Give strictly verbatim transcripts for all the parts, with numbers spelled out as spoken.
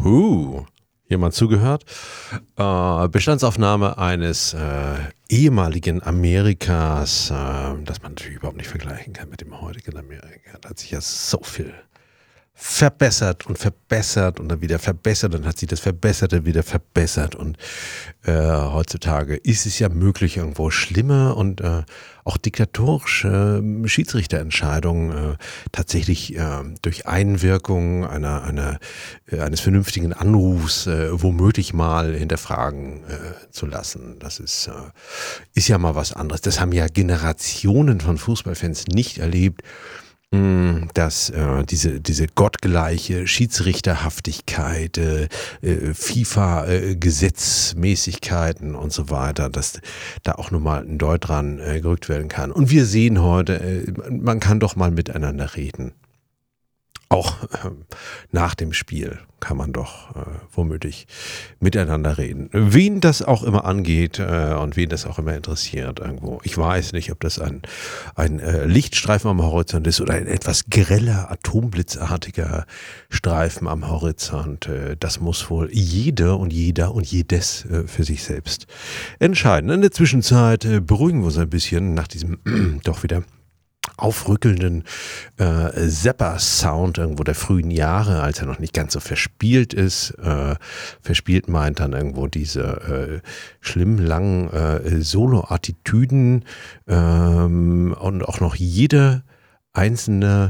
Huhu. Jemand zugehört? Äh, Bestandsaufnahme eines äh, ehemaligen Amerikas, äh, das man natürlich überhaupt nicht vergleichen kann mit dem heutigen Amerika. Da hat sich ja so viel verbessert und verbessert und dann wieder verbessert, dann hat sich das Verbesserte wieder verbessert und äh, heutzutage ist es ja möglich, irgendwo schlimme und äh, auch diktatorische äh, Schiedsrichterentscheidungen äh, tatsächlich äh, durch Einwirkung einer, einer, äh, eines vernünftigen Anrufs äh, womöglich mal hinterfragen äh, zu lassen. Das ist, äh, ist ja mal was anderes. Das haben ja Generationen von Fußballfans nicht erlebt, dass äh, diese, diese gottgleiche Schiedsrichterhaftigkeit, äh, äh, FIFA-Gesetzmäßigkeiten äh, und so weiter, dass da auch nochmal ein Deut dran äh, gerückt werden kann. Und wir sehen heute, äh, man kann doch mal miteinander reden. Auch äh, nach dem Spiel kann man doch äh, womöglich miteinander reden. Wen das auch immer angeht äh, und wen das auch immer interessiert irgendwo. Ich weiß nicht, ob das ein, ein äh, Lichtstreifen am Horizont ist oder ein etwas greller, atomblitzartiger Streifen am Horizont. Äh, das muss wohl jede und jeder und jedes äh, für sich selbst entscheiden. In der Zwischenzeit äh, beruhigen wir uns ein bisschen nach diesem doch wieder aufrückelnden äh, Zapper-Sound irgendwo der frühen Jahre, als er noch nicht ganz so verspielt ist. Äh, verspielt meint dann irgendwo diese äh, schlimm langen äh, Solo-Attitüden ähm, und auch noch jede einzelne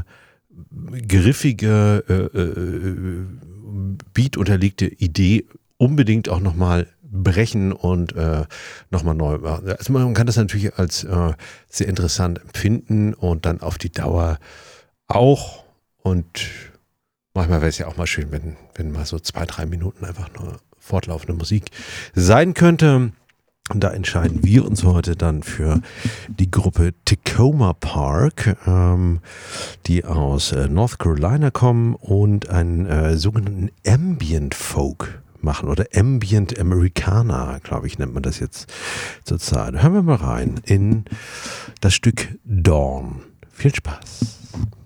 griffige äh, äh, Beat unterlegte Idee unbedingt auch nochmal brechen und äh, nochmal neu machen. Also man kann das natürlich als äh, sehr interessant empfinden und dann auf die Dauer auch. Und manchmal wäre es ja auch mal schön, wenn, wenn mal so zwei, drei Minuten einfach nur fortlaufende Musik sein könnte. Und da entscheiden wir uns heute dann für die Gruppe Takoma Park, ähm, die aus äh, North Carolina kommen und einen äh, sogenannten Ambient Folk machen oder Ambient Americana, glaube ich, nennt man das jetzt zurzeit. Hören wir mal rein in das Stück Dawn. Viel Spaß.